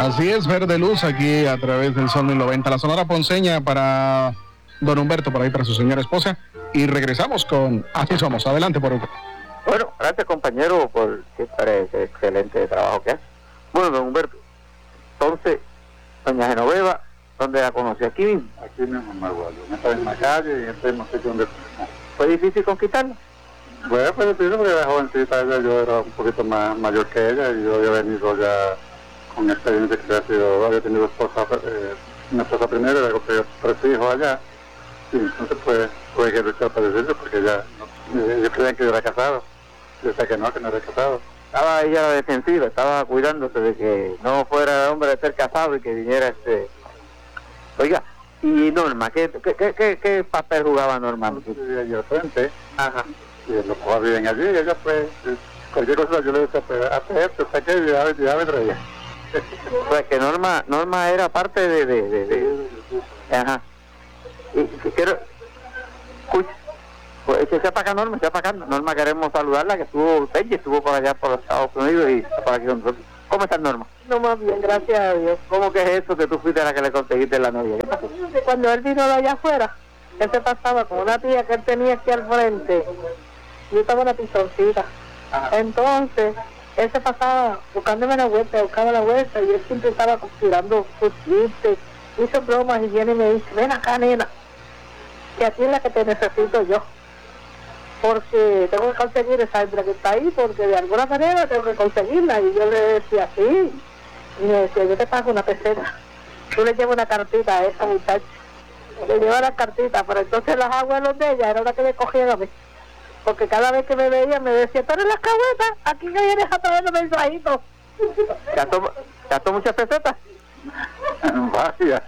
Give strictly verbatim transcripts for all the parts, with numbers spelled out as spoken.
Así es, Verde Luz, aquí a través del Sol mil noventa, la Sonora Ponceña para don Humberto, por ahí para su señora esposa. Y regresamos con Así Somos. Adelante, por favor. Bueno, gracias, compañero, por siempre ese excelente trabajo que hace. Bueno, don Humberto, entonces, doña Genoveva, ¿dónde la conocí? ¿Aquí mismo? Aquí mismo en Maguayo, en esta misma calle y en este mismo sitio donde... ¿Fue difícil conquistarla? Bueno, fue difícil porque era jovencita ella, yo era un poquito más mayor que ella y yo había venido ya con experiencia que había sido, había tenido esposa, eh, una esposa primero, y luego tenía tres hijos allá, y entonces pues tuve que luchar para decirlo porque ya, no, ellos creían que yo era casado, yo decía que no, que no era casado. Estaba ella a la defensiva, estaba cuidándose de que no fuera hombre de ser casado y que viniera este... Oiga, y Norma, ¿qué, qué, qué, qué papel jugaba Norma? Yo vivía allí al frente, Ajá. y los papás viven allí, y ella pues, cualquier cosa yo le decía, pues, hazte esto, hazte aquello, y ya, ya me traía. Pues que Norma Norma era parte de... de, de, de... Ajá. Y quiero... Escucha, pues que sea para acá Norma, sea para acá. Norma, queremos saludarla, que estuvo, ella estuvo por allá por los Estados Unidos y está por aquí con nosotros. ¿Cómo está Norma? No, más bien, gracias a Dios. ¿Cómo que es eso que tú fuiste la que le conseguiste la novia? ¿Qué pasó? Cuando él vino de allá afuera, él se pasaba con una tía que él tenía aquí al frente, y yo estaba una pisoncita. Ajá. Entonces, él se pasaba buscándome la vuelta, buscaba la vuelta, y él siempre estaba tirando sus chistes, hizo bromas, y viene y me dice, ven acá, nena, que aquí es la que te necesito yo, porque tengo que conseguir esa hembra que está ahí, porque de alguna manera tengo que conseguirla. Y yo le decía, sí, y me decía, yo te pago una peseta, tú le llevas una cartita a esa muchacha, le lleva la cartita, pero entonces los abuelos de ella eran las que me cogían a mí, porque cada vez que me veía me decía, tú eres la cahueta, aquí que vienes a traer los mensajitos. ¿Gastó, gastó muchas pesetas? Vaya.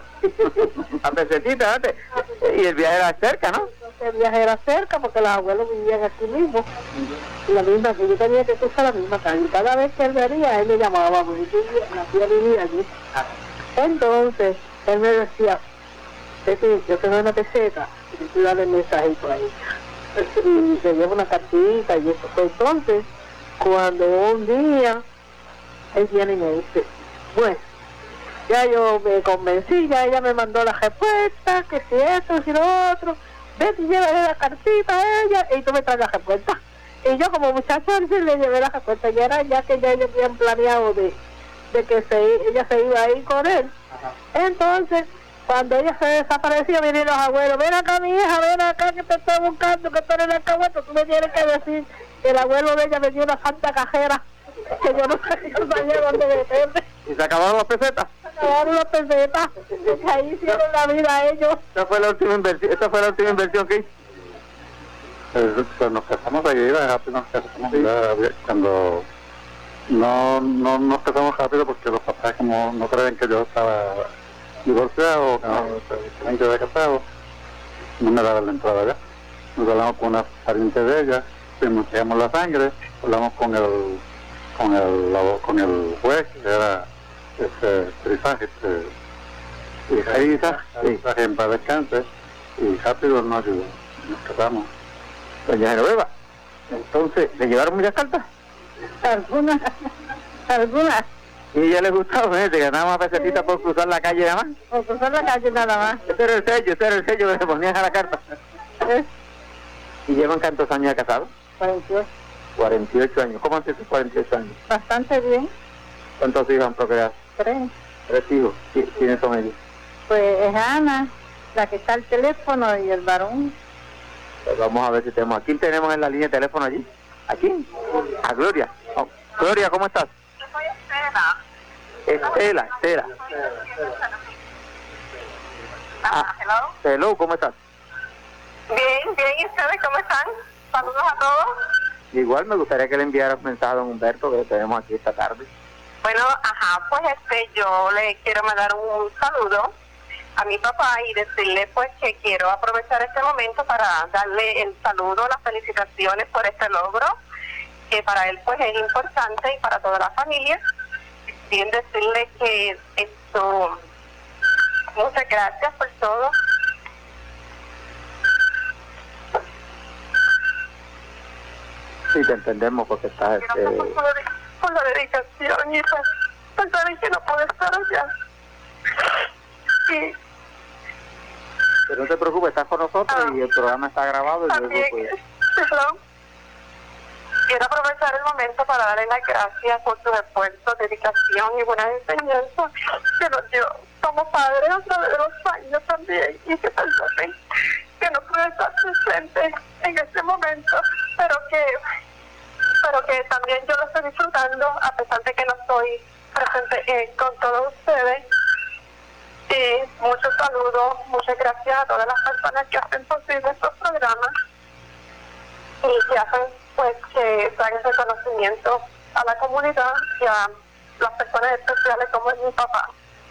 A pesetita antes. Y el viaje era cerca, ¿no? El viaje era cerca porque los abuelos vivían aquí mismo. Y la misma, que yo tenía que cruzar la misma calle. Cada vez que él venía, él me llamaba, porque yo la tía vivía allí. Entonces, él me decía, Pepe, yo te doy una peseta, y tú dale el mensajito ahí. Y te llevo una cartita y eso. Entonces, cuando un día, él viene y me dice, bueno, ya yo me convencí, ya ella me mandó la respuesta, que si esto, si lo otro, vete y llévale la cartita a ella, y tú me traes la respuesta. Y yo como muchacho le llevé la respuesta, y era ya que ya ellos habían planeado de, de que se, ella se iba a ir con él. Ajá. Entonces, cuando ella se desapareció, vienen los abuelos, ven acá mi hija, ven acá que te estoy buscando, que tú eres la cahueta, tú me tienes que decir que el abuelo de ella me dio una santa cajera, que yo no sé, yo no sabía dónde meterme. ¿Y se acabaron las pesetas? Se acabaron las pesetas, y ahí hicieron la vida a ellos. Esa fue la última inversión, esa fue la última inversión que hice. Eh, pues nos casamos seguido, rápido nos casamos, sí. Cuando no, no nos casamos rápido porque los papás como no creen que yo estaba divorciado, que no creen que yo había casado, no me daban la entrada ya. Nos hablamos con una pariente de ella, denunciamos la sangre, hablamos con el con el con el juez, que era este Trisaje, este, y ahí Trisaje en paz descanse, y rápido nos ayudó, nos casamos. Doña Genoveva, entonces, ¿le llevaron muchas cartas? Algunas, algunas. ¿Y a ella le gustaba, eh? ¿Te ganaba una pesetita por cruzar la calle nada más? Por cruzar la calle nada más. Ese era el sello, ese era el sello que le ponían a la carta. ¿Eh? ¿Y llevan cuántos años de casados? cuarenta y ocho. cuarenta y ocho años. ¿Cómo han sido esos cuarenta y ocho años? Bastante bien. ¿Cuántos hijos han procreado? Tres. Tres hijos. ¿Quiénes son ellos? Pues es Ana, la que está al teléfono, y el varón. Pues vamos a ver si tenemos. ¿A quién tenemos en la línea de teléfono allí? ¿A quién? A Gloria. Oh, Gloria, ¿cómo estás? Yo soy Estela. Estela, Estela. Ah, hello. Hello, ¿cómo estás? Bien, bien, ¿y ustedes cómo están? Saludos a todos. Igual me gustaría que le enviaras un mensaje a don Humberto, que lo tenemos aquí esta tarde. Bueno, ajá, pues este, yo le quiero mandar un saludo a mi papá y decirle pues que quiero aprovechar este momento para darle el saludo, las felicitaciones por este logro, que para él pues es importante y para toda la familia. Bien decirle que esto, muchas gracias por todo. Sí, te entendemos porque estás... Este... Por, la, por la dedicación y pues pues saben que no puedo estar allá. Sí. Pero no te preocupes, estás con nosotros Ah. y el programa está grabado y También, luego pues... perdón. Quiero aprovechar el momento para darle las gracias por sus esfuerzos, dedicación y buenas enseñanzas que nos dio como padre a través de los años también, y que perdonen que no pude estar presente en este momento, pero que pero que también yo lo estoy disfrutando a pesar de que no estoy presente eh, con todos ustedes. Y muchos saludos, muchas gracias a todas las personas que hacen posible estos programas y que hacen pues que traigan reconocimiento a la comunidad y a las personas especiales como es mi papá.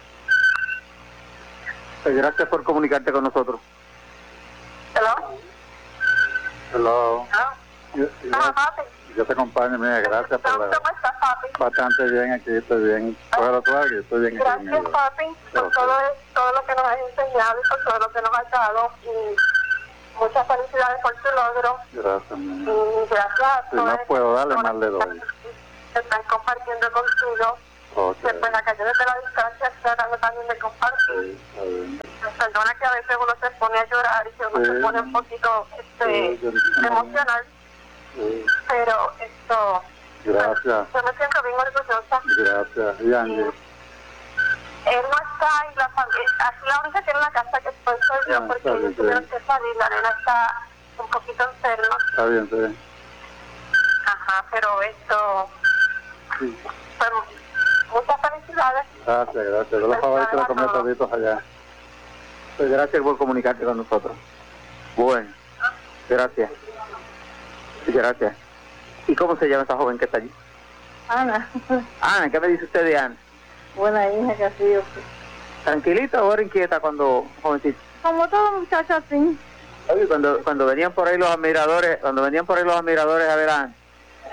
Pues gracias por comunicarte con nosotros. ¿Hello? Hello. ¿Ah? Yo, yo, Ah, papi. yo te acompaño, mira, gracias por la... ¿Cómo estás, papi? Bastante bien aquí, estoy bien. Cógelo tú aquí, estoy bien aquí. en Gracias, el- papi, por Ok. todo, todo lo que nos has enseñado y por todo lo que nos has dado. Y muchas felicidades por tu logro. Gracias, mi- Y gracias a Si no todas puedo darle, personas más le doy. que están compartiendo contigo. Ok. Que pues acá desde la distancia tratando también de compartir. Sí, está bien. Perdona que a veces uno se pone a llorar y que uno Sí. se pone un poquito este, Sí, yo entiendo. emocional, Sí, pero esto, gracias, yo me siento bien orgullosa. gracias. Y Angie, Él no está y la familia, aquí la única que en la casa que estoy soy Ah, yo porque está bien, ellos tuvieron está que salir, la nena está un poquito enferma, está bien, sí. ajá, pero esto, Sí. pues, muchas felicidades. Gracias, gracias. Yo los favoritos los comí toditos allá. Pues gracias por comunicarte con nosotros. Bueno, gracias. Gracias. ¿Y cómo se llama esa joven que está allí? Ana, Ana, ¿qué me dice usted de Ana? buena hija que ha sido. ¿Tranquilita o era inquieta cuando jovencita? Como todo muchacho así. Oye, cuando, cuando venían por ahí los admiradores, cuando venían por ahí los admiradores a ver a Ana.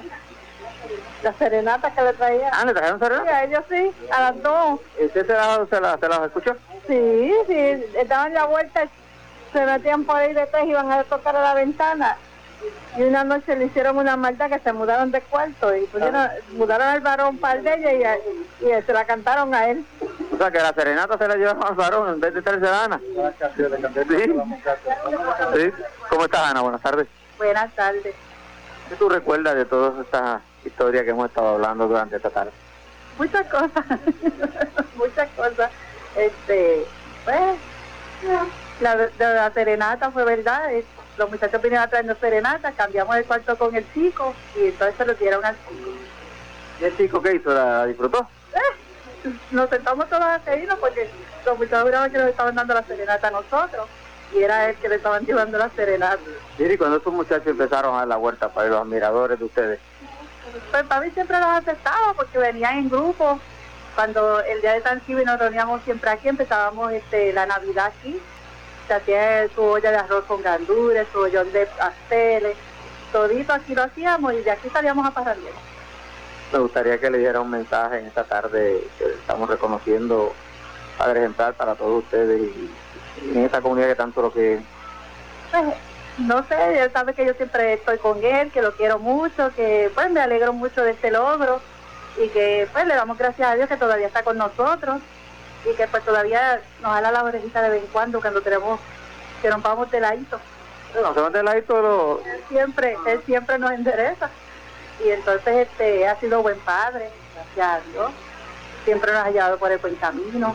Las serenatas que le traía. Ah, ¿le trajeron Sí, serenata? a ellos sí, a las dos. ¿Usted se las se la, se las escuchó? Sí, sí, daban la vuelta, se metían por ahí detrás y iban a tocar a la ventana. Y una noche le hicieron una maldad que se mudaron de cuarto y pusieron, mudaron al varón par de ella y, a- y se la cantaron a él. O sea, que la serenata se la llevaron al varón en vez de traerse a Ana. Sí. Sí. ¿Cómo estás, Ana? Buenas tardes. Buenas tardes. ¿Qué tú recuerdas de todas estas historias que hemos estado hablando durante esta tarde? Muchas cosas, muchas cosas. Este, pues, la, de la serenata fue verdad. eh, Los muchachos vinieron a traernos serenata, cambiamos el cuarto con el chico y entonces se lo dieron al chico. ¿Y el chico qué hizo? ¿La disfrutó? Eh, nos sentamos todos a reírnos porque los muchachos miraban que nos estaban dando la serenata a nosotros y era él que le estaban llevando la serenata. Mire, y cuando estos muchachos empezaron a dar la vuelta para ir los admiradores de ustedes, Pues para mí siempre los aceptaba porque venían en grupo. Cuando el día de Thanksgiving nos reuníamos siempre aquí, empezábamos este, la Navidad aquí. Se hacía su olla de arroz con gandules, su ollón de pasteles, todito aquí lo hacíamos y de aquí salíamos a parrandear. me gustaría que le diera un mensaje en esta tarde que estamos reconociendo Padre Ejemplar para todos ustedes y, y en esta comunidad que tanto lo que... Pues, no sé, él sabe que yo siempre estoy con él, que lo quiero mucho, que pues me alegro mucho de este logro y que pues le damos gracias a Dios que todavía está con nosotros y que pues todavía nos jala la orejita de vez en cuando cuando tenemos que nos vamos de ladito. No se van de ladito los... Él siempre, él siempre nos endereza y entonces este ha sido buen padre, gracias a Dios, siempre nos ha llevado por el buen camino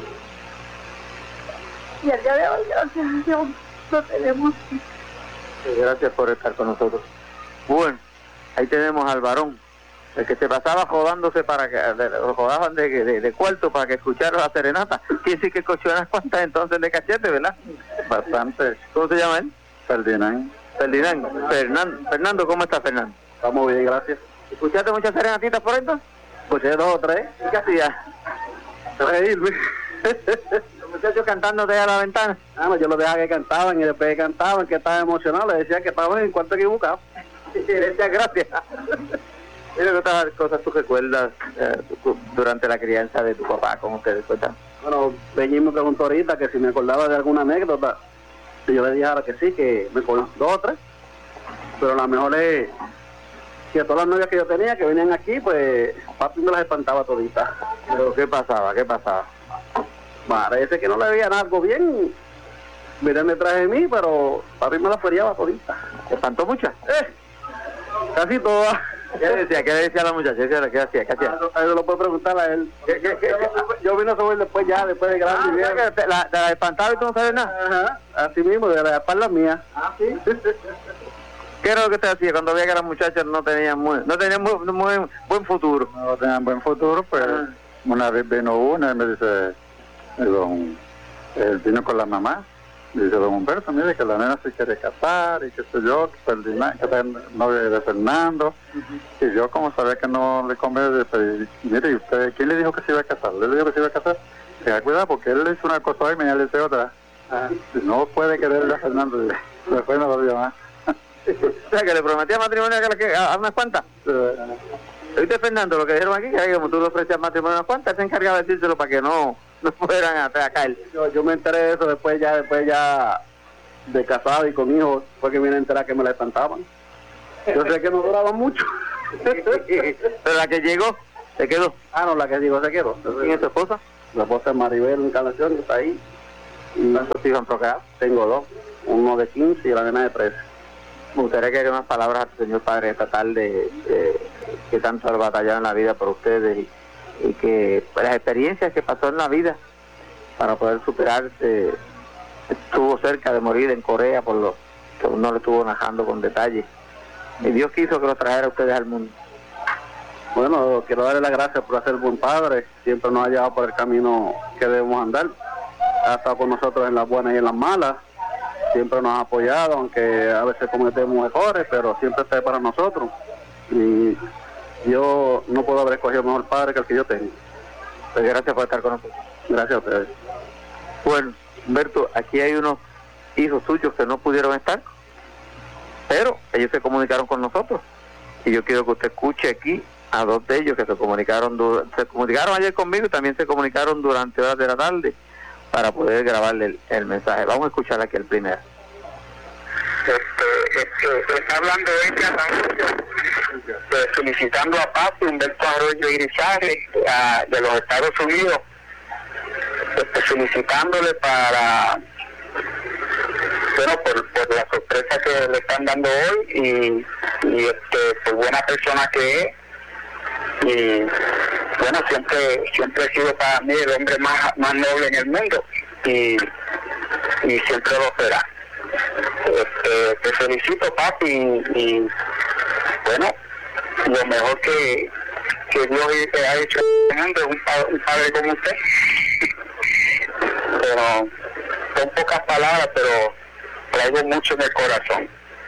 y el día de hoy, gracias a Dios, lo tenemos. Gracias por estar con nosotros. Bueno, ahí tenemos al varón, el que se pasaba jodándose para que, de- lo jodaban de, de, de cuarto para que escuchara la serenata. Quiere decir que cogió unas cuantas entonces de cachete, ¿verdad? Bastante. ¿Cómo se llama él? Ferdinand. Ferdinand. Fernando, Fernando, ¿cómo está Fernando? Estamos bien, gracias. ¿Escuchaste muchas serenatitas por ahí entonces? Escuché dos o tres. ¿Y qué hacías? Reírme. Los muchachos cantándote a la ventana. Ah, no, yo los dejaba que cantaban y después que cantaban, que estaban emocionados, les decía que estaban en cuarto equivocado. Decía gracias. Mira qué otras cosas tú recuerdas eh, tú- durante la crianza de tu papá, ¿cómo te recuerdas? Bueno, Beñín me preguntó ahorita que si me acordaba de alguna anécdota. Y yo le dije ahora que sí, que me acuerdo dos o tres. Pero la mejor es que todas las novias que yo tenía que venían aquí, pues papi me las espantaba toditas. ¿Pero qué pasaba? ¿Qué pasaba? Parece que no le veían algo bien. Miren detrás de mí, pero papi me las feriaba toditas. ¿Te espantó muchas? Eh, casi todas. ¿Qué decía? ¿Qué decía la muchacha? ¿Qué hacía? ¿Qué hacía? ¿Qué hacía? Ah, eso lo puedo preguntar a él. ¿Qué, qué, qué, yo, yo vine a saber después ya, después de grande. Ah, o sea que te la, te la espantaba y tú no sabes nada. Ajá, así mismo, de la espalda mía. Ah, sí. ¿Qué era lo que te hacía cuando veía que las muchachas no tenían muy, no tenían muy, muy buen futuro? No tenían buen futuro, pues Ah. una vez vino una y me dice, eh, don, él vino con la mamá, dice, don Humberto, mire que la nena se quiere casar y qué sé yo, que perdí nada, que está novia de Fernando. Uh-huh. Y yo, como sabía que no le conviene, pues, mire, ¿y usted quién le dijo que se iba a casar? ¿Le dijo que se iba a casar? Tenga cuidado, porque él le hizo una cosa hoy y mañana le dice otra. Ah, no puede quererle a Fernando, después no lo vio más. O sea, que le prometía matrimonio a, que, a, a unas cuantas. Uh, ¿Oíste, Fernando, lo que dijeron aquí? Que como tú le ofrecías matrimonio a unas cuantas, se encargaba de decírselo para que no, no fueran a, a caer. Yo, yo me enteré de eso después ya, después ya de casado y con hijos, fue que vine a enterar que me la espantaban. Yo sé que no duraban mucho. Pero la que llegó, se quedó. Ah, no, la que llegó se quedó. ¿Quién es tu esposa? La esposa es Maribel Encarnación, que está ahí. Y ¿cuántos hijos han tocado? Tengo dos, uno de quince y la nena de trece. Me gustaría que haga unas palabras al señor Padre estatal de, de que tanto ha batallado en la vida por ustedes y, y que pues, las experiencias que pasó en la vida para poder superarse. Estuvo cerca de morir en Corea por lo que uno le estuvo narrando con detalle. Y Dios quiso que los trajera a ustedes al mundo. Bueno, quiero darle las gracias por ser buen padre. Siempre nos ha llevado por el camino que debemos andar. Ha estado con nosotros en las buenas y en las malas. Siempre nos ha apoyado, aunque a veces cometemos errores, pero siempre está ahí para nosotros. Y yo no puedo haber escogido mejor padre que el que yo tengo. Pues gracias por estar con nosotros. Gracias a ustedes. Bueno, Humberto, aquí hay unos hijos suyos que no pudieron estar, pero ellos se comunicaron con nosotros. Y yo quiero que usted escuche aquí a dos de ellos que se comunicaron, se comunicaron ayer conmigo y también se comunicaron durante horas de la tarde para poder grabarle el, el mensaje. Vamos a escuchar aquí el primero. Este, este, está hablando ella, eh, solicitando a Papi Humberto Arroyo Irizarry a, de los Estados Unidos, este, solicitándole para, bueno, por, por la sorpresa que le están dando hoy y, y este, por buena persona que es. Y bueno, siempre siempre he sido para mí el hombre más, más noble en el mundo y, y siempre lo será. Este, te felicito, papi, y, y bueno, lo mejor que, que Dios ha hecho en el mundo es un padre, un padre como usted. Pero son pocas palabras, pero traigo mucho en el corazón.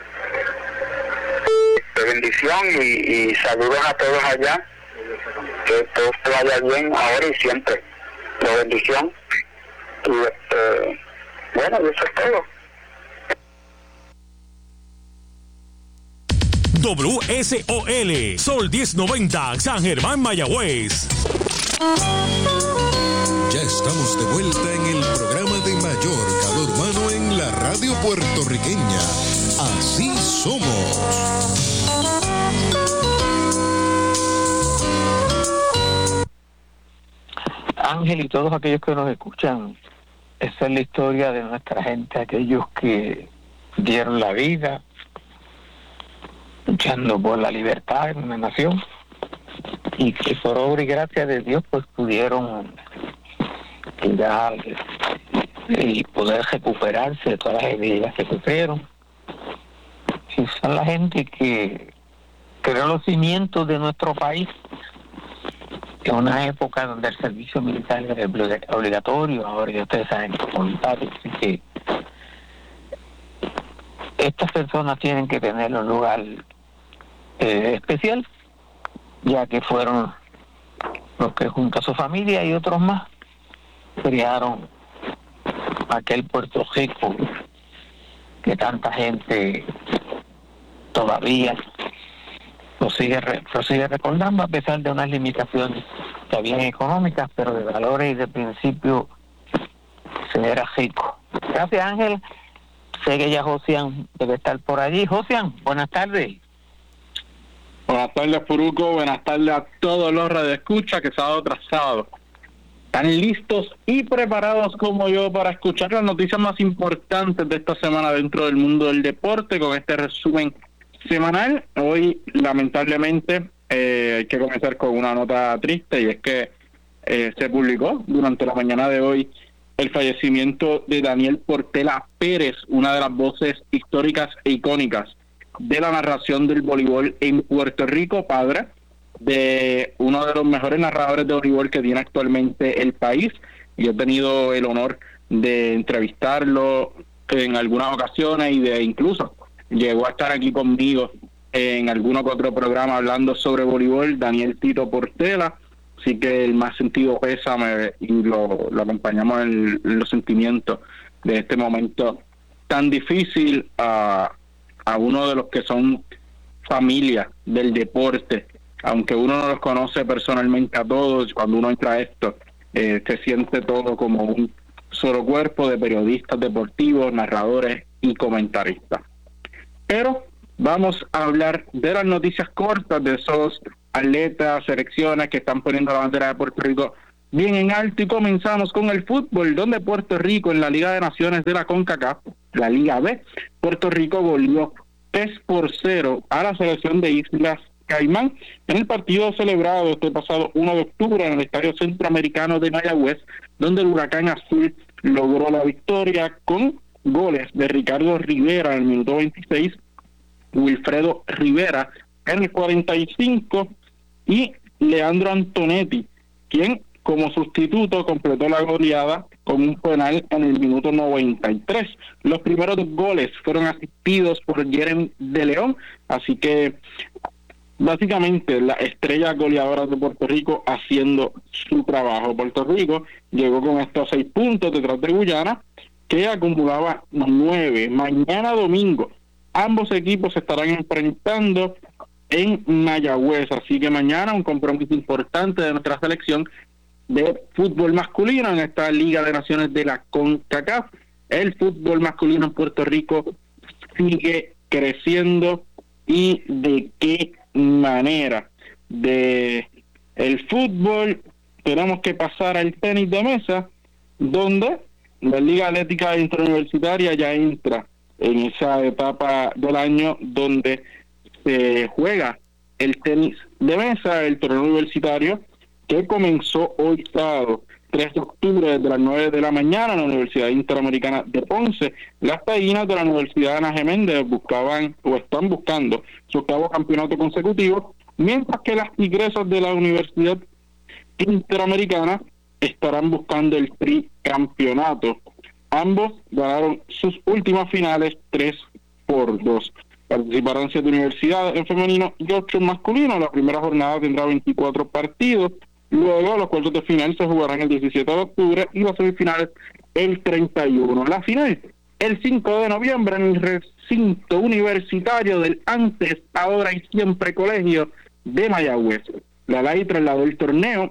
De bendición y, y saludos a todos allá. Que todo se vaya bien ahora y siempre. De bendición. Y este, bueno, eso es todo. W S O L, Sol diez noventa, San Germán, Mayagüez. Ya estamos de vuelta en el programa de mayor calor humano en la radio puertorriqueña. Así somos. Ángel y todos aquellos que nos escuchan, esa es la historia de nuestra gente, aquellos que dieron la vida luchando por la libertad en una nación y que por obra y gracia de Dios pues pudieron llegar y poder recuperarse de todas las heridas que sufrieron. Y son la gente que creó los cimientos de nuestro país en una época donde el servicio militar era obligatorio, ahora ya ustedes saben que es voluntario, así que estas personas tienen que tener un lugar eh, especial, ya que fueron los que junto a su familia y otros más crearon aquel Puerto Rico que tanta gente todavía lo sigue, lo sigue recordando, a pesar de unas limitaciones que habían económicas, pero de valores y de principio se era rico. Gracias, Ángel. Sé que ya Josian debe estar por allí. Josian, buenas tardes. Buenas tardes, Puruco. Buenas tardes a todos los radioescuchas que sábado tras sábado están listos y preparados como yo para escuchar las noticias más importantes de esta semana dentro del mundo del deporte con este resumen semanal. Hoy, lamentablemente, eh, hay que comenzar con una nota triste, y es que eh, se publicó durante la mañana de hoy el fallecimiento de Daniel Portela Pérez, una de las voces históricas e icónicas de la narración del voleibol en Puerto Rico, padre de uno de los mejores narradores de voleibol que tiene actualmente el país, y he tenido el honor de entrevistarlo en algunas ocasiones, y de incluso llegó a estar aquí conmigo en alguno que otro programa hablando sobre voleibol, Daniel Tito Portela. Así que el más sentido pésame, y lo, lo acompañamos en, en los sentimientos de este momento tan difícil a, a uno de los que son familia del deporte. Aunque uno no los conoce personalmente a todos, cuando uno entra a esto, eh, se siente todo como un solo cuerpo de periodistas deportivos, narradores y comentaristas. Pero vamos a hablar de las noticias cortas de esos atletas, selecciones que están poniendo la bandera de Puerto Rico bien en alto, y comenzamos con el fútbol, donde Puerto Rico en la Liga de Naciones de la CONCACAF, la Liga B, Puerto Rico goleó tres por cero a la selección de Islas Caimán en el partido celebrado este pasado uno de octubre en el Estadio Centroamericano de Mayagüez, donde el Huracán Azul logró la victoria con goles de Ricardo Rivera en el minuto veintiséis, Wilfredo Rivera en el cuarenta y cinco y Leandro Antonetti, quien como sustituto completó la goleada con un penal en el minuto noventa y tres. Los primeros dos goles fueron asistidos por Jeremy de León, así que básicamente la estrella goleadora de Puerto Rico haciendo su trabajo. Puerto Rico llegó con estos seis puntos detrás de Guyana, que acumulaba nueve. Mañana domingo ambos equipos se estarán enfrentando en Mayagüez, así que mañana un compromiso importante de nuestra selección de fútbol masculino en esta Liga de Naciones de la CONCACAF. El fútbol masculino en Puerto Rico sigue creciendo, y de qué manera. De el fútbol tenemos que pasar al tenis de mesa, donde la Liga Atlética Interuniversitaria ya entra en esa etapa del año donde se juega el tenis de mesa, el torneo universitario, que comenzó hoy sábado tres de octubre desde las nueve de la mañana en la Universidad Interamericana de Ponce. Las taínas de la Universidad Ana G. Méndez buscaban o están buscando su octavo campeonato consecutivo, mientras que las tigresas de la Universidad Interamericana estarán buscando el tricampeonato. Ambos ganaron sus últimas finales tres por dos. Participarán siete universidades en femenino y ocho en masculino. La primera jornada tendrá veinticuatro partidos. Luego los cuartos de final se jugarán el diecisiete de octubre y las semifinales el treinta y uno. La final el cinco de noviembre en el recinto universitario del antes, ahora y siempre Colegio de Mayagüez. La L A I trasladó el torneo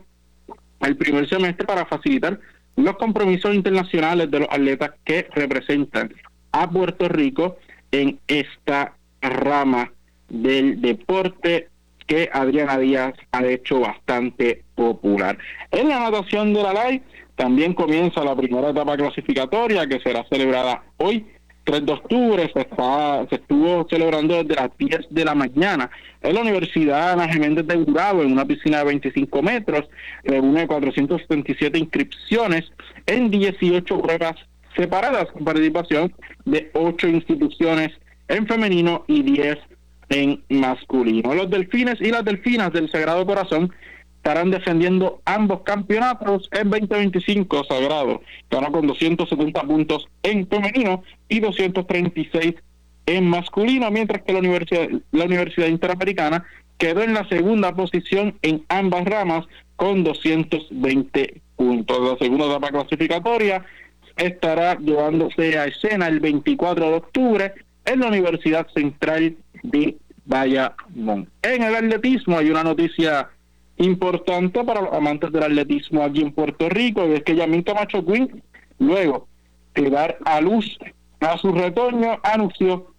al primer semestre para facilitar los compromisos internacionales de los atletas que representan a Puerto Rico en esta rama del deporte que Adriana Díaz ha hecho bastante popular. En la natación de la L A I también comienza la primera etapa clasificatoria, que será celebrada hoy, tres de octubre. Se, está, se estuvo celebrando desde las diez de la mañana en la Universidad Ana G. Méndez de Gurabo, en una piscina de veinticinco metros, reúne cuatrocientas setenta y siete inscripciones en dieciocho pruebas separadas, con participación de ocho instituciones en femenino y diez en masculino. Los delfines y las delfinas del Sagrado Corazón estarán defendiendo ambos campeonatos en veinte veinticinco. Sagrado ganó con doscientos setenta puntos en femenino y doscientos treinta y seis en masculino, mientras que la Universidad, la Universidad Interamericana quedó en la segunda posición en ambas ramas con doscientos veinte puntos. La segunda etapa clasificatoria estará llevándose a escena el veinticuatro de octubre en la Universidad Central de Bayamón. En el atletismo hay una noticia importante para los amantes del atletismo aquí en Puerto Rico, y es que Yamil Camacho Quinn, luego de dar a luz a su retoño, anunció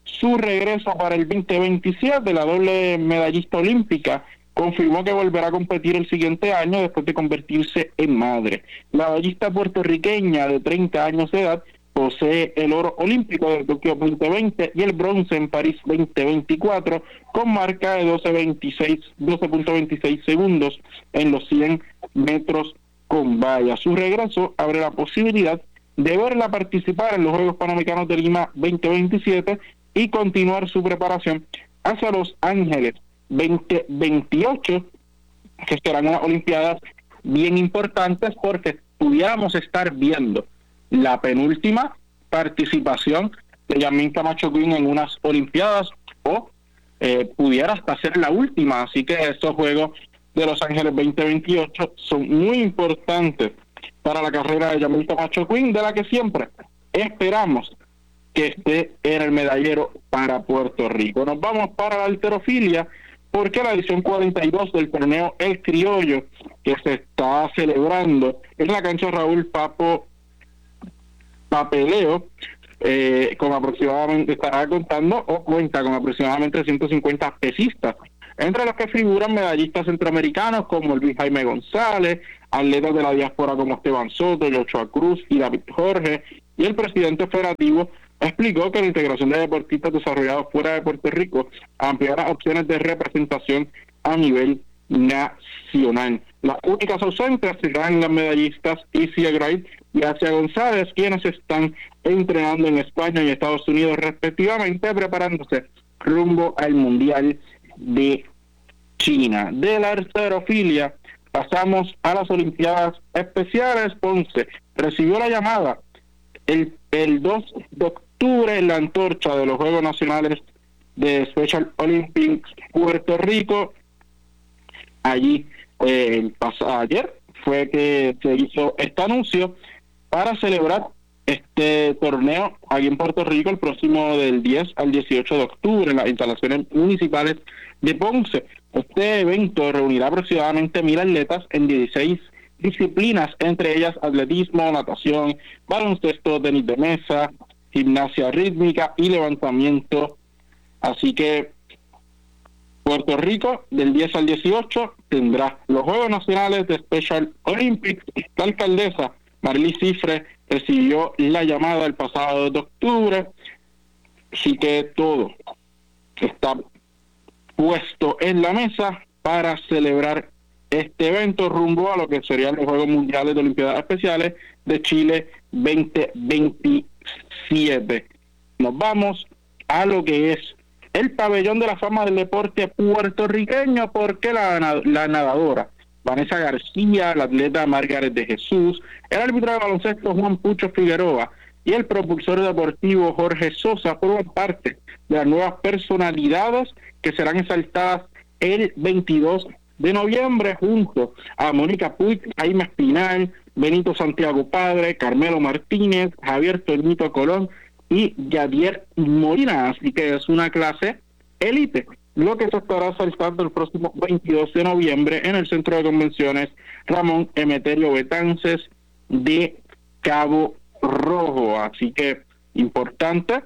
su regreso para el veinte veintisiete. La doble medallista olímpica confirmó que volverá a competir el siguiente año después de convertirse en madre. La medallista puertorriqueña de treinta años de edad posee el oro olímpico de Tokio veinte veinte y el bronce en París veinte veinticuatro con marca de doce punto veintiséis segundos en los cien metros con valla. Su regreso abre la posibilidad de verla participar en los Juegos Panamericanos de Lima veinte veintisiete y continuar su preparación hacia Los Ángeles veinte veintiocho, que serán unas Olimpiadas bien importantes porque pudiéramos estar viendo la penúltima participación de Yasmín Camacho Quinn en unas Olimpiadas o eh, pudiera hasta ser la última. Así que estos Juegos de Los Ángeles veinte veintiocho son muy importantes para la carrera de Yasmín Camacho Quinn, de la que siempre esperamos que esté en el medallero para Puerto Rico. Nos vamos para la halterofilia, porque la edición cuarenta y dos del torneo El Criollo, que se está celebrando en la cancha Raúl Papo Papeleo, eh, con aproximadamente, estará contando o cuenta con aproximadamente ciento cincuenta pesistas, entre los que figuran medallistas centroamericanos como Luis Jaime González, atletas de la diáspora como Esteban Soto, Yochoa Cruz y David Jorge, y el presidente federativo explicó que la integración de deportistas desarrollados fuera de Puerto Rico ampliará opciones de representación a nivel nacional. Las únicas ausentes serán las medallistas Isia Gray y Asia González, quienes están entrenando en España y Estados Unidos respectivamente, preparándose rumbo al Mundial de China. De la halterofilia pasamos a las Olimpiadas Especiales. Ponce recibió la llamada el, el dos de octubre en la antorcha de los Juegos Nacionales de Special Olympics Puerto Rico. Allí eh, el pasado ayer fue que se hizo este anuncio para celebrar este torneo aquí en Puerto Rico el próximo del diez al dieciocho de octubre en las instalaciones municipales de Ponce. Este evento reunirá aproximadamente mil atletas en dieciséis disciplinas, entre ellas atletismo, natación, baloncesto, tenis de mesa, gimnasia rítmica y levantamiento. Así que Puerto Rico del diez al dieciocho tendrá los Juegos Nacionales de Special Olympics. La alcaldesa Marlí Cifre recibió la llamada el pasado dos de octubre, así que todo está puesto en la mesa para celebrar este evento rumbo a lo que serían los Juegos Mundiales de Olimpiadas Especiales de Chile veinte veintisiete. Nos vamos a lo que es el pabellón de la fama del deporte puertorriqueño, porque la, la nadadora Vanessa García, la atleta Margaret de Jesús, el árbitro de baloncesto Juan Pucho Figueroa y el propulsor deportivo Jorge Sosa forman parte de las nuevas personalidades que serán exaltadas el veintidós de noviembre junto a Mónica Puig, Jaime Espinal, Benito Santiago Padre, Carmelo Martínez, Javier Toñito Colón y Yadier Molina. Así que es una clase élite lo que se estará saltando el próximo veintidós de noviembre en el Centro de Convenciones Ramón Emeterio Betances de Cabo Rojo. Así que importante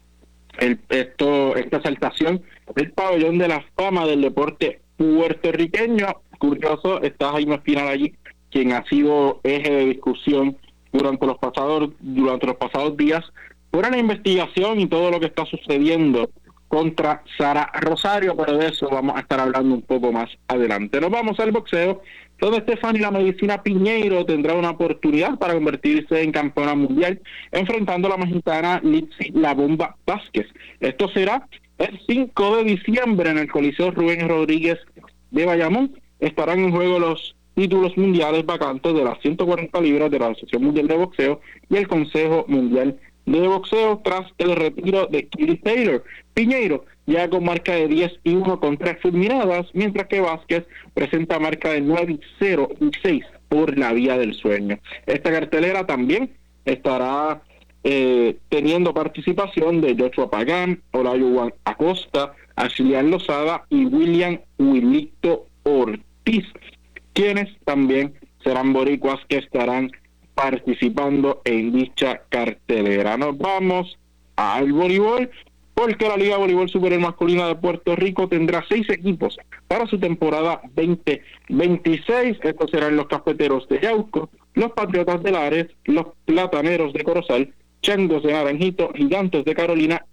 el, esto esta exaltación del pabellón de la fama del deporte puertorriqueño. Curioso, está Jaime Espinal allí, quien ha sido eje de discusión durante los pasados durante los pasados días por la investigación y todo lo que está sucediendo contra Sara Rosario, pero de eso vamos a estar hablando un poco más adelante. Nos vamos al boxeo, donde Stephanie La Medicina Piñeiro tendrá una oportunidad para convertirse en campeona mundial, enfrentando a la mexicana Litzy La Bomba Vázquez. Esto será el cinco de diciembre en el Coliseo Rubén Rodríguez de Bayamón. Estarán en juego los títulos mundiales vacantes de las ciento cuarenta libras de la Asociación Mundial de Boxeo y el Consejo Mundial de Boxeo tras el retiro de Katie Taylor. Piñeiro ya con marca de diez y uno con tres fulminadas, mientras que Vázquez presenta marca de nueve y cero y seis por la vía del sueño. Esta cartelera también estará eh, teniendo participación de Joshua Pagán, Olajuwon Acosta, Ashlian Lozada y William Wilito Ortiz, quienes también serán boricuas que estarán participando en dicha cartelera. Nos vamos al voleibol, porque la Liga de Voleibol Superior Masculina de Puerto Rico tendrá seis equipos para su temporada veinte veintiséis. Estos serán los Cafeteros de Yauco, los Patriotas de Lares, los Plataneros de Corozal, Changos de Naranjito, Gigantes de Carolina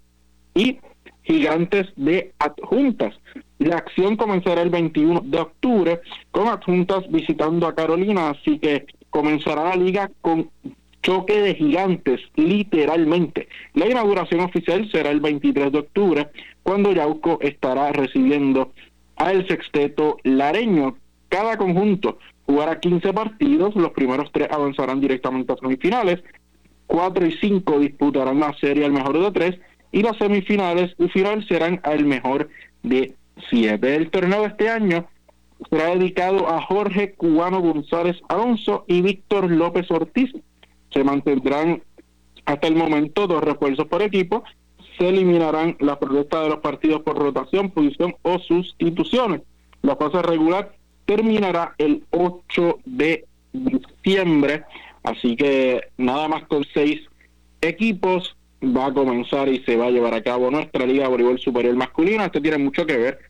y Gigantes de Adjuntas. La acción comenzará el veintiuno de octubre con Adjuntas visitando a Carolina, así que comenzará la liga con choque de gigantes, literalmente. La inauguración oficial será el veintitrés de octubre, cuando Yauco estará recibiendo al sexteto lareño. Cada conjunto jugará quince partidos, los primeros tres avanzarán directamente a semifinales, cuatro y cinco disputarán la serie al mejor de tres, y las semifinales y final serán al mejor de siete. El torneo de este año será dedicado a Jorge Cubano González Alonso y Víctor López Ortiz. Se mantendrán hasta el momento dos refuerzos por equipo. Se eliminarán las protestas de los partidos por rotación, posición o sustituciones. La fase regular terminará el ocho de diciembre, así que nada más con seis equipos va a comenzar y se va a llevar a cabo nuestra Liga de Voleibol Superior Masculina. Esto tiene mucho que ver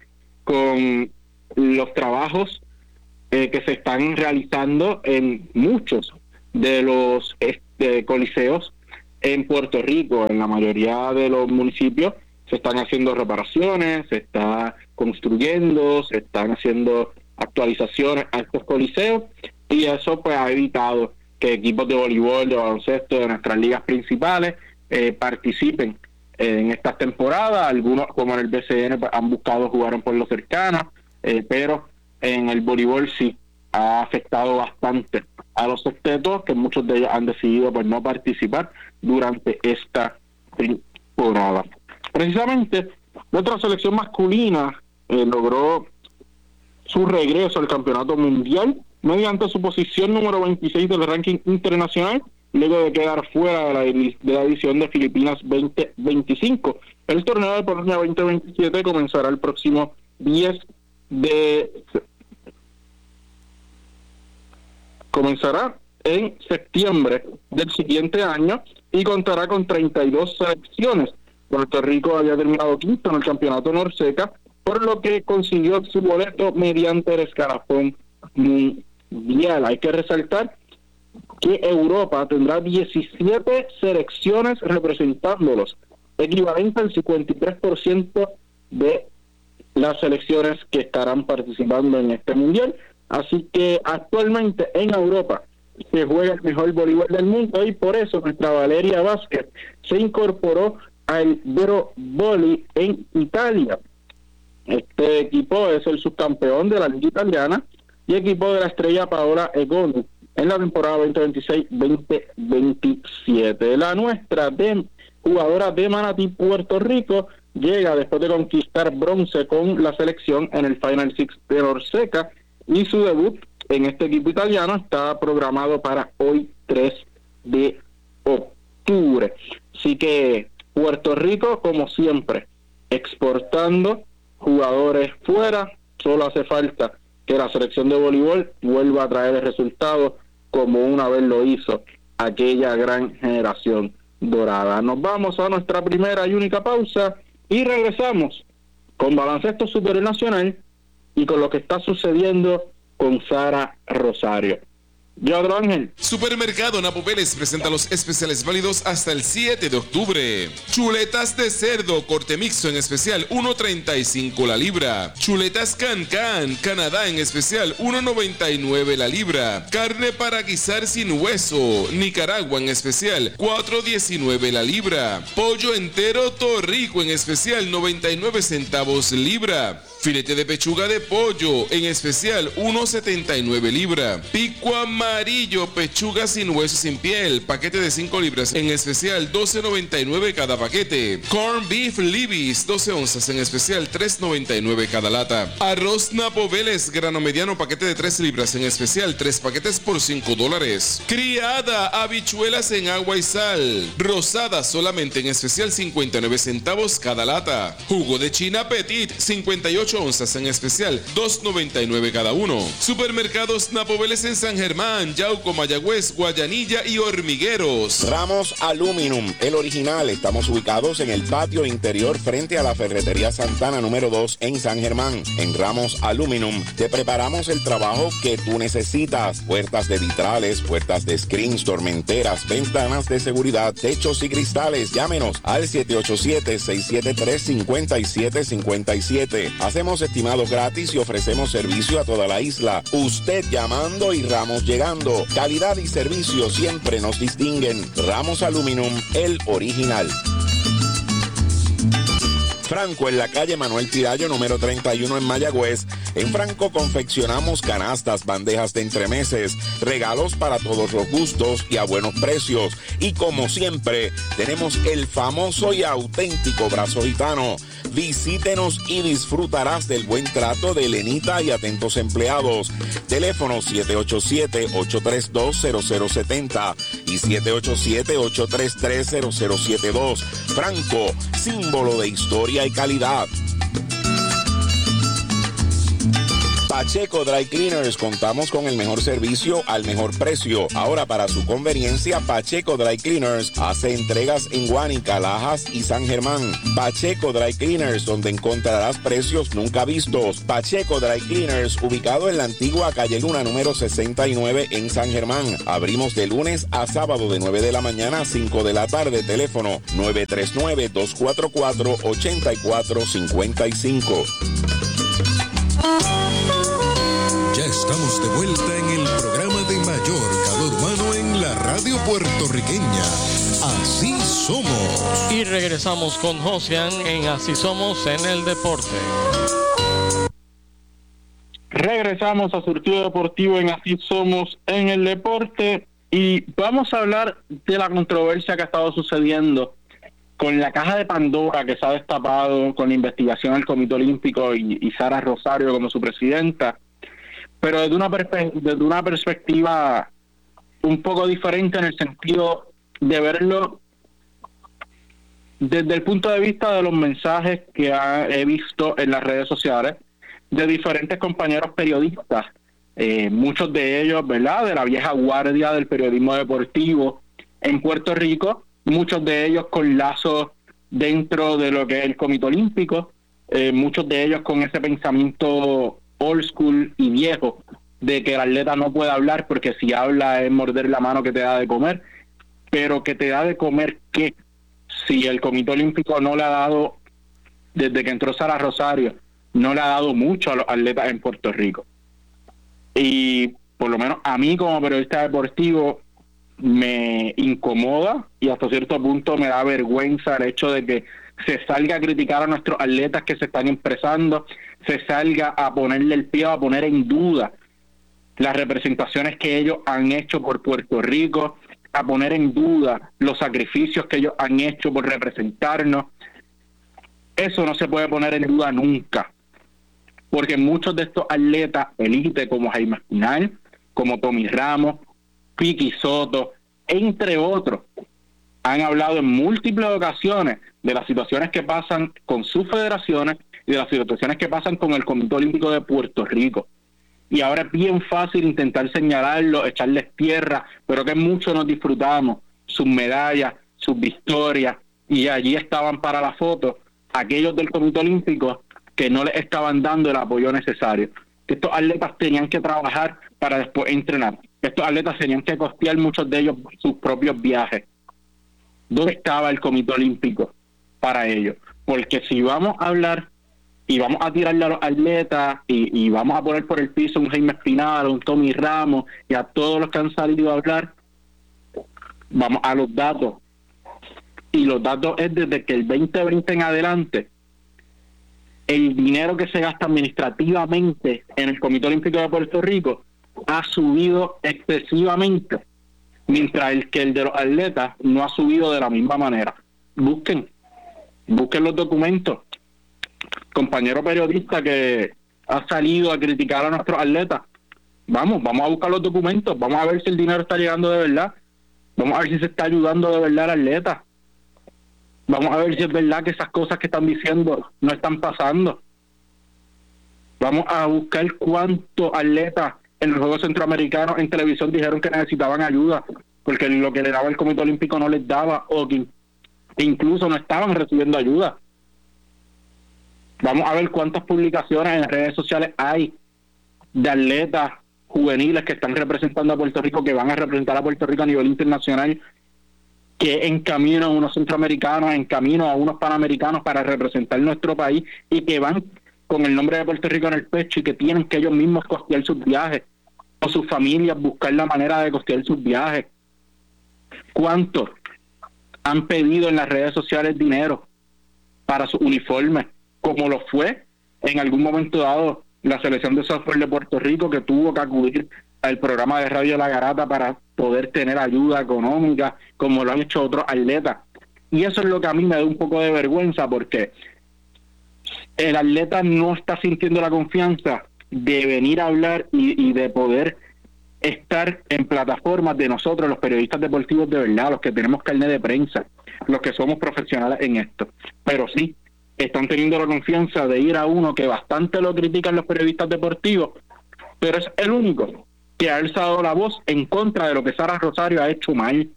con los trabajos eh, que se están realizando en muchos de los este, coliseos en Puerto Rico. En la mayoría de los municipios se están haciendo reparaciones, se está construyendo, se están haciendo actualizaciones a estos coliseos, y eso pues ha evitado que equipos de voleibol, de baloncesto de nuestras ligas principales eh, participen en estas temporadas. Algunos, como en el B C N, pues, han buscado jugar en pueblos cercanos, eh, pero en el voleibol sí ha afectado bastante a los sextetos, que muchos de ellos han decidido pues no participar durante esta temporada. Precisamente, nuestra selección masculina eh, logró su regreso al campeonato mundial mediante su posición número veintiséis del ranking internacional, luego de quedar fuera de la, de la edición de Filipinas veinte veinticinco. El torneo de Polonia veinte veintisiete comenzará el próximo diez de comenzará en septiembre del siguiente año y contará con treinta y dos selecciones. Puerto Rico había terminado quinto en el campeonato Norseca, por lo que consiguió su boleto mediante el escalafón mundial. Hay que resaltar que Europa tendrá diecisiete selecciones representándolos, equivalente al cincuenta y tres por ciento de las selecciones que estarán participando en este mundial. Así que actualmente en Europa se juega el mejor voleibol del mundo, y por eso nuestra Valeria Vázquez se incorporó al Vero Volley en Italia. Este equipo es el subcampeón de la Liga Italiana y equipo de la estrella Paola Egonu en la temporada veinte veintiséis veinte veintisiete. La nuestra de jugadora de Manatí, Puerto Rico, llega después de conquistar bronce con la selección en el Final Six de Norseca, y su debut en este equipo italiano está programado para hoy, tres de octubre. Así que Puerto Rico, como siempre, exportando jugadores fuera. Solo hace falta que la selección de voleibol vuelva a traer el resultado como una vez lo hizo aquella gran generación dorada. Nos vamos a nuestra primera y única pausa y regresamos con Baloncesto Superior Nacional y con lo que está sucediendo con Sara Rosario. Yo, Adro Ángel. Supermercado Napo Vélez presenta los especiales válidos hasta el siete de octubre. Chuletas de cerdo, corte mixto en especial, uno treinta y cinco la libra. Chuletas Can Can, Canadá en especial, uno noventa y nueve la libra. Carne para guisar sin hueso, Nicaragua en especial, cuatro diecinueve la libra. Pollo entero Torrico en especial, noventa y nueve centavos libra. Filete de pechuga de pollo en especial, uno setenta y nueve libra. Pico amarillo, pechuga sin hueso sin piel, paquete de cinco libras en especial, doce noventa y nueve cada paquete. Corn beef Libby's, doce onzas en especial, tres noventa y nueve cada lata. Arroz Napo Vélez, grano mediano, paquete de tres libras en especial, tres paquetes por cinco dólares. Criada, habichuelas en agua y sal, rosada solamente en especial, cincuenta y nueve centavos cada lata. Jugo de China Petit, cincuenta y ocho ocho onzas en especial, dos noventa y nueve cada uno. Supermercados Napo Vélez en San Germán, Yauco, Mayagüez, Guayanilla y Hormigueros. Ramos Aluminum, el original. Estamos ubicados en el patio interior frente a la Ferretería Santana número dos en San Germán. En Ramos Aluminum te preparamos el trabajo que tú necesitas. Puertas de vitrales, puertas de screens, tormenteras, ventanas de seguridad, techos y cristales. Llámenos al siete ocho siete, seis siete tres, cinco siete cinco siete. Hacemos estimados gratis y ofrecemos servicio a toda la isla. Usted llamando y Ramos llegando. Calidad y servicio siempre nos distinguen. Ramos Aluminum, el original. Franco, en la calle Manuel Tirayo, número treinta y uno en Mayagüez. En Franco confeccionamos canastas, bandejas de entremeses, regalos para todos los gustos y a buenos precios. Y como siempre, tenemos el famoso y auténtico brazo gitano. Visítenos y disfrutarás del buen trato de Elenita y atentos empleados. Teléfono siete ocho siete, ocho tres dos, cero cero siete cero y siete ocho siete, ocho tres tres, cero cero siete dos. Franco, símbolo de historia y calidad. Pacheco Dry Cleaners, contamos con el mejor servicio al mejor precio. Ahora, para su conveniencia, Pacheco Dry Cleaners hace entregas en Guánica, Lajas y San Germán. Pacheco Dry Cleaners, donde encontrarás precios nunca vistos. Pacheco Dry Cleaners, ubicado en la antigua calle Luna número sesenta y nueve en San Germán. Abrimos de lunes a sábado de nueve de la mañana a cinco de la tarde. Teléfono nueve tres nueve, dos cuatro cuatro, ocho cuatro cinco cinco. Ya estamos de vuelta en el programa de mayor calor humano en la radio puertorriqueña. Así somos. Y regresamos con Josian en Así Somos en el Deporte. Regresamos a Surtido Deportivo en Así Somos en el Deporte y vamos a hablar de la controversia que ha estado sucediendo con la caja de Pandora que se ha destapado con la investigación del Comité Olímpico y, y Sara Rosario como su presidenta, pero desde una, perspe- desde una perspectiva un poco diferente, en el sentido de verlo desde el punto de vista de los mensajes que ha, he visto en las redes sociales de diferentes compañeros periodistas, eh, muchos de ellos, ¿verdad?, de la vieja guardia del periodismo deportivo en Puerto Rico, muchos de ellos con lazos dentro de lo que es el Comité Olímpico, eh, muchos de ellos con ese pensamiento old school y viejo de que el atleta no puede hablar porque si habla es morder la mano que te da de comer, pero que te da de comer ¿qué? Si el Comité Olímpico no le ha dado, desde que entró Sara Rosario, no le ha dado mucho a los atletas en Puerto Rico. Y por lo menos a mí como periodista deportivo me incomoda y hasta cierto punto me da vergüenza el hecho de que se salga a criticar a nuestros atletas que se están expresando, se salga a ponerle el pie, a poner en duda las representaciones que ellos han hecho por Puerto Rico, a poner en duda los sacrificios que ellos han hecho por representarnos. Eso no se puede poner en duda nunca, porque muchos de estos atletas elite como Jaime Espinal, como Tommy Ramos, Piqui Soto, entre otros, han hablado en múltiples ocasiones de las situaciones que pasan con sus federaciones y de las situaciones que pasan con el Comité Olímpico de Puerto Rico. Y ahora es bien fácil intentar señalarlo, echarles tierra, pero que mucho nos disfrutamos sus medallas, sus victorias, y allí estaban para la foto aquellos del Comité Olímpico que no les estaban dando el apoyo necesario. Que estos atletas tenían que trabajar para después entrenar. Estos atletas tenían que costear muchos de ellos sus propios viajes. ¿Dónde estaba el Comité Olímpico para ello? Porque si vamos a hablar y vamos a tirarle a los atletas y, y vamos a poner por el piso un Jaime Espinal, un Tommy Ramos y a todos los que han salido a hablar, vamos a los datos. Y los datos es desde que el veinte veinte en adelante, el dinero que se gasta administrativamente en el Comité Olímpico de Puerto Rico ha subido excesivamente, mientras el que el de los atletas no ha subido de la misma manera. Busquen, busquen los documentos. Compañero periodista que ha salido a criticar a nuestros atletas, vamos, vamos a buscar los documentos, vamos a ver si el dinero está llegando de verdad, vamos a ver si se está ayudando de verdad al atleta, vamos a ver si es verdad que esas cosas que están diciendo no están pasando. Vamos a buscar cuántos atletas en los Juegos Centroamericanos en televisión dijeron que necesitaban ayuda, porque lo que le daba el Comité Olímpico no les daba, o que incluso no estaban recibiendo ayuda. Vamos a ver cuántas publicaciones en redes sociales hay de atletas juveniles que están representando a Puerto Rico, que van a representar a Puerto Rico a nivel internacional, que en camino a unos centroamericanos, en camino a unos panamericanos para representar nuestro país, y que van con el nombre de Puerto Rico en el pecho y que tienen que ellos mismos costear sus viajes, o sus familias buscar la manera de costear sus viajes. ¿Cuántos han pedido en las redes sociales dinero para sus uniformes, como lo fue en algún momento dado la selección de softball de Puerto Rico, que tuvo que acudir al programa de Radio La Garata para poder tener ayuda económica, como lo han hecho otros atletas? Y eso es lo que a mí me da un poco de vergüenza, porque el atleta no está sintiendo la confianza de venir a hablar y, y de poder estar en plataformas de nosotros, los periodistas deportivos de verdad, los que tenemos carnet de prensa, los que somos profesionales en esto. Pero sí, están teniendo la confianza de ir a uno que bastante lo critican los periodistas deportivos, pero es el único que ha alzado la voz en contra de lo que Sara Rosario ha hecho mal.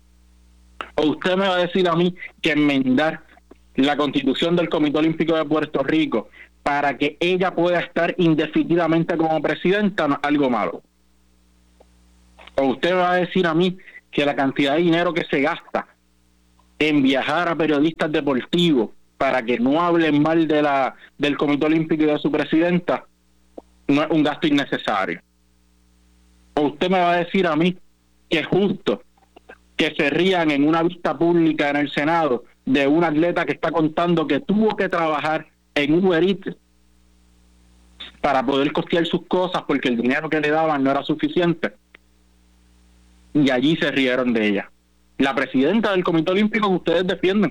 ¿O usted me va a decir a mí que enmendar la Constitución del Comité Olímpico de Puerto Rico para que ella pueda estar indefinidamente como presidenta no es algo malo? ¿O usted va a decir a mí que la cantidad de dinero que se gasta en viajar a periodistas deportivos para que no hablen mal de la del Comité Olímpico y de su presidenta no es un gasto innecesario? ¿O usted me va a decir a mí que es justo que se rían en una vista pública en el Senado de un atleta que está contando que tuvo que trabajar en Uber Eats para poder costear sus cosas porque el dinero que le daban no era suficiente? Y allí se rieron de ella. La presidenta del Comité Olímpico que ustedes defienden,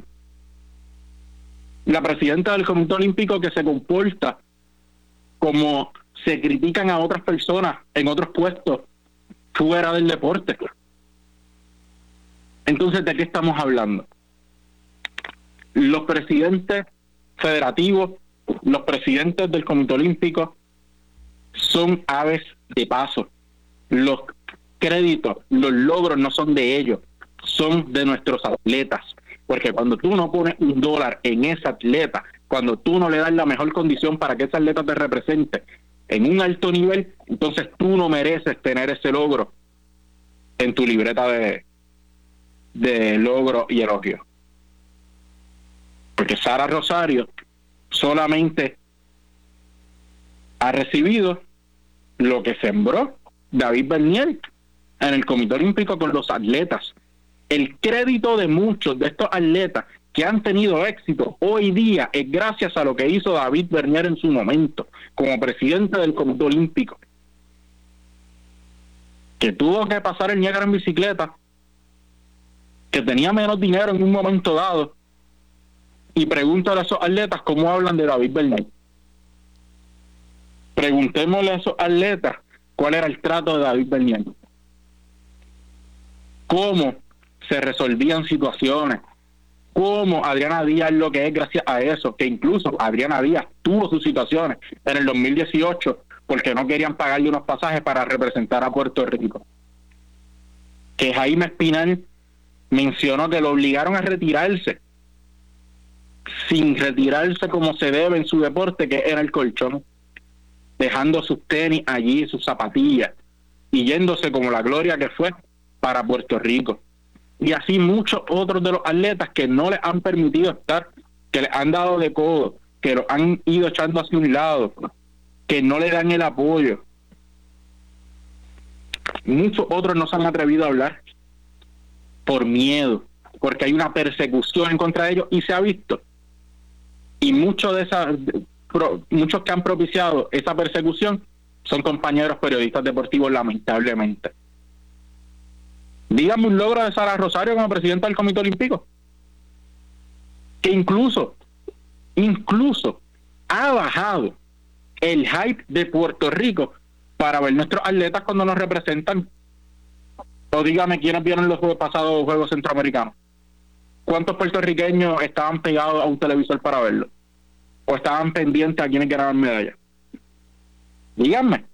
la presidenta del Comité Olímpico que se comporta como se critican a otras personas en otros puestos fuera del deporte. Entonces, ¿de qué estamos hablando? Los presidentes federativos, los presidentes del Comité Olímpico son aves de paso. Los créditos, los logros no son de ellos, son de nuestros atletas. Porque cuando tú no pones un dólar en ese atleta, cuando tú no le das la mejor condición para que ese atleta te represente en un alto nivel, entonces tú no mereces tener ese logro en tu libreta de, de logro y elogio. Porque Sara Rosario solamente ha recibido lo que sembró David Bernier en el Comité Olímpico con los atletas. El crédito de muchos de estos atletas que han tenido éxito hoy día es gracias a lo que hizo David Bernier en su momento como presidente del Comité Olímpico, que tuvo que pasar el Niágara en bicicleta, que tenía menos dinero en un momento dado, y pregúntale a esos atletas cómo hablan de David Bernier. Preguntémosle a esos atletas cuál era el trato de David Bernier, cómo se resolvían situaciones, cómo Adriana Díaz lo que es gracias a eso, que incluso Adriana Díaz tuvo sus situaciones en el dos mil dieciocho porque no querían pagarle unos pasajes para representar a Puerto Rico. Que Jaime Espinal mencionó que lo obligaron a retirarse, sin retirarse como se debe en su deporte, que era el colchón, dejando sus tenis allí, sus zapatillas, y yéndose como la gloria que fue para Puerto Rico. Y así muchos otros de los atletas que no les han permitido estar, que les han dado de codo, que los han ido echando hacia un lado, que no le dan el apoyo. Muchos otros no se han atrevido a hablar por miedo, porque hay una persecución en contra de ellos, y se ha visto. Y muchos de esas, pro, muchos que han propiciado esa persecución son compañeros periodistas deportivos, lamentablemente. Dígame un logro de Sara Rosario como presidenta del Comité Olímpico, que incluso, incluso ha bajado el hype de Puerto Rico para ver nuestros atletas cuando nos representan. O dígame quiénes vieron los juegos pasados Juegos Centroamericanos. ¿Cuántos puertorriqueños estaban pegados a un televisor para verlo? ¿O estaban pendientes a quienes ganaban medallas? Díganme.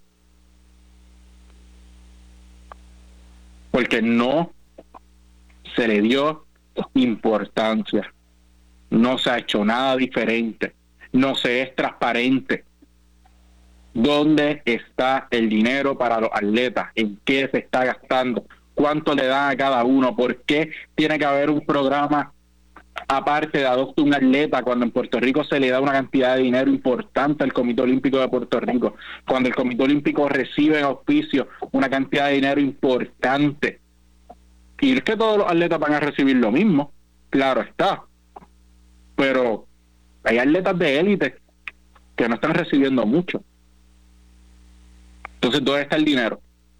Porque no se le dio importancia. No se ha hecho nada diferente. No se es transparente. ¿Dónde está el dinero para los atletas? ¿En qué se está gastando? ¿Cuánto le dan a cada uno? ¿Por qué tiene que haber un programa aparte de Adopta un Atleta cuando en Puerto Rico se le da una cantidad de dinero importante al Comité Olímpico de Puerto Rico? Cuando el Comité Olímpico recibe en auspicio una cantidad de dinero importante. Y es que todos los atletas van a recibir lo mismo, claro está. Pero hay atletas de élite que no están recibiendo mucho. Entonces, ¿dónde está el dinero?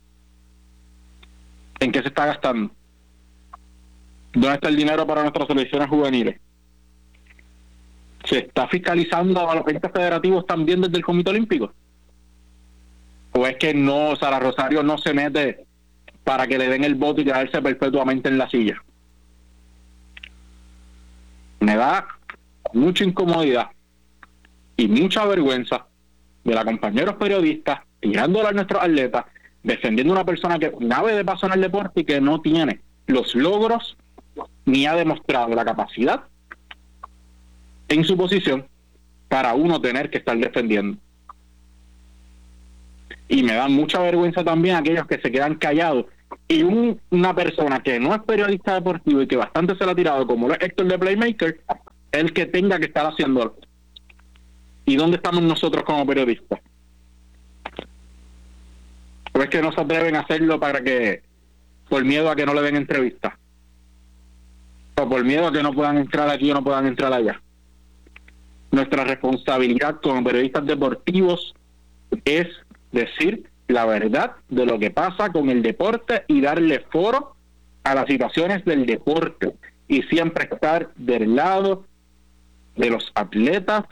¿En qué se está gastando? ¿Dónde está el dinero para nuestras selecciones juveniles? ¿Se está fiscalizando a los entes federativos también desde el Comité Olímpico? ¿O es que no, Sara Rosario no se mete para que le den el voto y quedarse perpetuamente en la silla? Me da mucha incomodidad y mucha vergüenza de la compañeros periodistas tirándole a nuestros atletas, defendiendo a una persona que nave de paso en el deporte y que no tiene los logros ni ha demostrado la capacidad en su posición para uno tener que estar defendiendo. Y me da mucha vergüenza también aquellos que se quedan callados y un, una persona que no es periodista deportivo y que bastante se la ha tirado, como lo es Héctor de Playmaker, el que tenga que estar haciéndolo. ¿Y dónde estamos nosotros como periodistas? ¿O es que no se atreven a hacerlo para que, por miedo a que no le den entrevistas? O por miedo a que no puedan entrar aquí o no puedan entrar allá. Nuestra responsabilidad como periodistas deportivos es decir la verdad de lo que pasa con el deporte y darle foro a las situaciones del deporte y siempre estar del lado de los atletas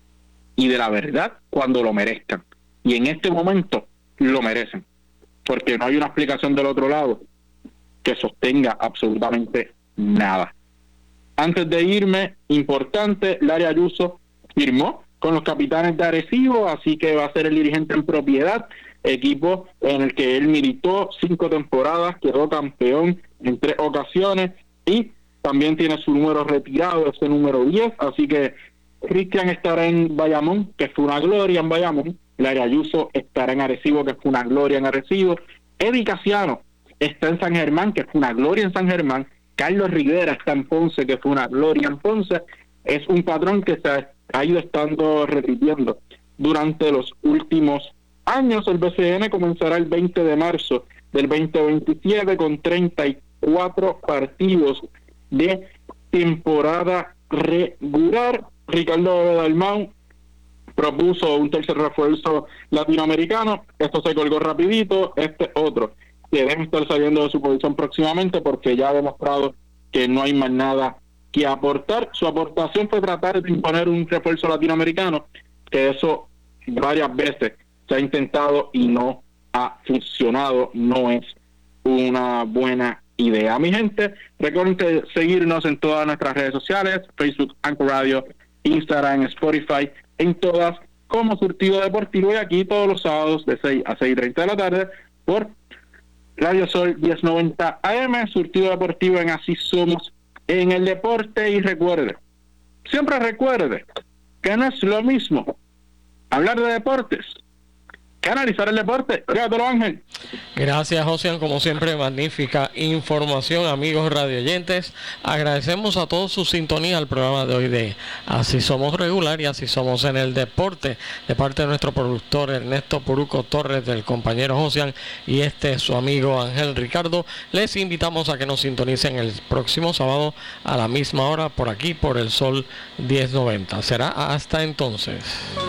y de la verdad cuando lo merezcan. Y en este momento lo merecen, porque no hay una explicación del otro lado que sostenga absolutamente nada. Antes de irme, importante, Larry Ayuso firmó con los Capitanes de Arecibo, así que va a ser el dirigente en propiedad, equipo en el que él militó cinco temporadas, quedó campeón en tres ocasiones y también tiene su número retirado, ese número diez, así que Cristian estará en Bayamón, que fue una gloria en Bayamón, Larry Ayuso estará en Arecibo, que fue una gloria en Arecibo, Eddie Casiano está en San Germán, que fue una gloria en San Germán, Carlos Rivera está en Ponce, que fue una gloria en Ponce. Es un patrón que se ha ido estando repitiendo durante los últimos años. El B C N comenzará el veinte de marzo del veinte veintisiete con treinta y cuatro partidos de temporada regular. Ricardo Dalmau propuso un tercer refuerzo latinoamericano. Esto se colgó rapidito. Este otro que debe estar saliendo de su posición próximamente porque ya ha demostrado que no hay más nada que aportar. Su aportación fue tratar de imponer un refuerzo latinoamericano, que eso varias veces se ha intentado y no ha funcionado, no es una buena idea. Mi gente, recuerden seguirnos en todas nuestras redes sociales, Facebook, Anchor Radio, Instagram, Spotify, en todas como Surtido Deportivo, y aquí todos los sábados de seis a seis y treinta de la tarde por Radio Sol diez noventa A M, Surtido Deportivo en Así Somos en el Deporte. Y recuerde, siempre recuerde que no es lo mismo hablar de deportes que analizar el deporte. Gracias, Ángel. Gracias, José, como siempre, magnífica información, amigos radioyentes. Agradecemos a todos su sintonía al programa de hoy de Así Somos Regular y Así Somos en el Deporte, de parte de nuestro productor Ernesto Puruco Torres, del compañero José y este su amigo Ángel Ricardo. Les invitamos a que nos sintonicen el próximo sábado a la misma hora por aquí, por el Sol diez noventa. Será hasta entonces.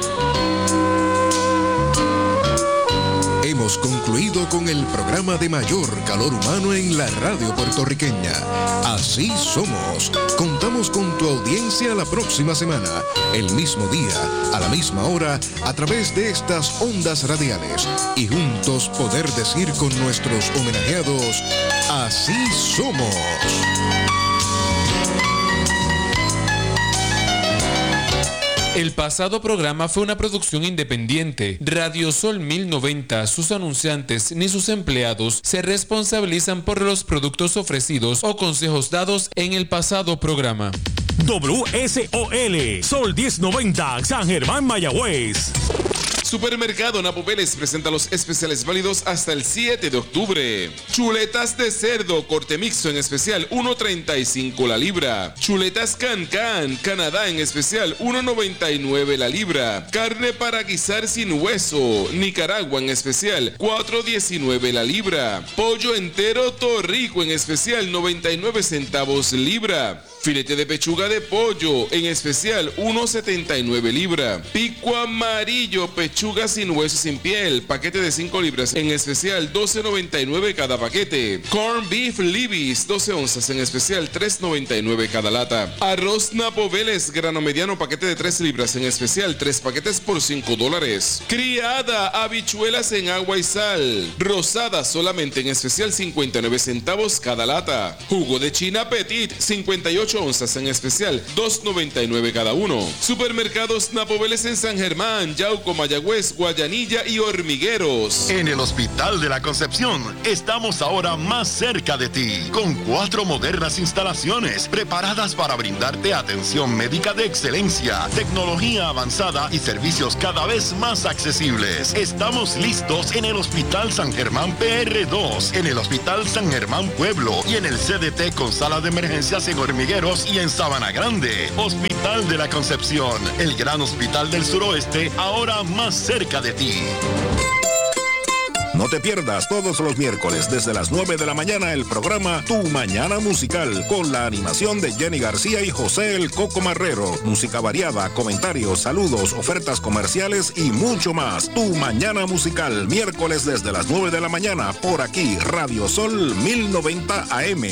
Hemos concluido con el programa de mayor calor humano en la radio puertorriqueña. Así somos. Contamos con tu audiencia la próxima semana, el mismo día, a la misma hora, a través de estas ondas radiales. Y juntos poder decir con nuestros homenajeados, así somos. El pasado programa fue una producción independiente. Radio Sol mil noventa, sus anunciantes ni sus empleados se responsabilizan por los productos ofrecidos o consejos dados en el pasado programa. W S O L, Sol diez noventa, San Germán, Mayagüez. Supermercado Napo Vélez presenta los especiales válidos hasta el siete de octubre. Chuletas de cerdo, corte mixto en especial, uno treinta y cinco la libra. Chuletas Can Can, Canadá en especial, uno noventa y nueve la libra. Carne para guisar sin hueso, Nicaragua en especial, cuatro diecinueve la libra. Pollo entero Torrico en especial, noventa y nueve centavos libra. Filete de pechuga de pollo en especial, uno setenta y nueve libra. Pico amarillo, pechuga sin hueso y sin piel, paquete de cinco libras en especial, doce noventa y nueve cada paquete. Corn Beef Libby's, doce onzas en especial, tres noventa y nueve cada lata. Arroz Napo Vélez, grano mediano, paquete de tres libras en especial, tres paquetes por cinco dólares. Criada, habichuelas en agua y sal, rosada solamente en especial, cincuenta y nueve centavos cada lata. Jugo de China Petit, cincuenta y ocho onzas en especial, dos noventa y nueve cada uno. Supermercados Napo Vélez en San Germán, Yauco, Mayagüez, Guayanilla y Hormigueros. En el Hospital de la Concepción estamos ahora más cerca de ti, con cuatro modernas instalaciones preparadas para brindarte atención médica de excelencia, tecnología avanzada y servicios cada vez más accesibles. Estamos listos en el Hospital San Germán P R dos, en el Hospital San Germán Pueblo y en el C D T con sala de emergencias en Hormigueros y en Sabana Grande. Hospital de la Concepción, el gran hospital del suroeste, ahora más cerca de ti. No te pierdas todos los miércoles desde las nueve de la mañana el programa Tu Mañana Musical con la animación de Jenny García y José el Coco Marrero. Música variada, comentarios, saludos, ofertas comerciales y mucho más. Tu Mañana Musical, miércoles desde las nueve de la mañana por aquí, Radio Sol mil noventa A M.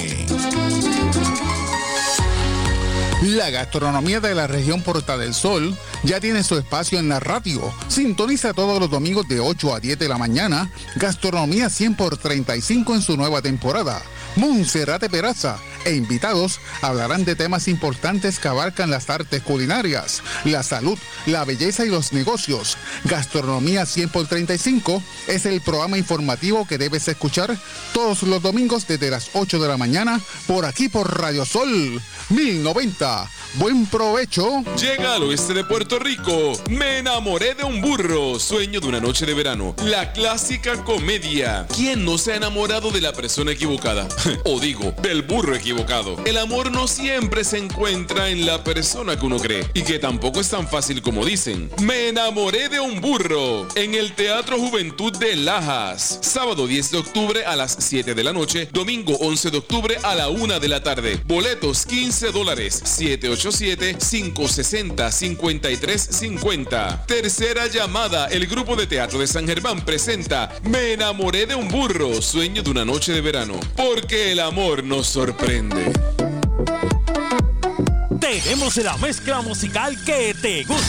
La gastronomía de la región Puerta del Sol ya tiene su espacio en la radio. Sintoniza todos los domingos de ocho a diez de la mañana. Gastronomía cien por treinta y cinco en su nueva temporada. Monserrate Peraza e invitados hablarán de temas importantes que abarcan las artes culinarias, la salud, la belleza y los negocios. Gastronomía cien por treinta y cinco es el programa informativo que debes escuchar todos los domingos desde las ocho de la mañana por aquí por Radio Sol mil noventa. Buen provecho. Llega al oeste de Puerto Rico. Me enamoré de un burro. Sueño de una noche de verano. La clásica comedia. ¿Quién no se ha enamorado de la persona equivocada? O digo, del burro equivocado. El amor no siempre se encuentra en la persona que uno cree. Y que tampoco es tan fácil como dicen. Me enamoré de un burro. En el Teatro Juventud de Lajas. Sábado diez de octubre a las siete de la noche. Domingo once de octubre a la una de la tarde. Boletos quince dólares. siete ocho siete, cinco seis cero, cinco tres cinco cero. Tercera llamada. El grupo de teatro de San Germán presenta Me enamoré de un burro. Sueño de una noche de verano. Porque el amor nos sorprende. Tenemos la mezcla musical que te gusta.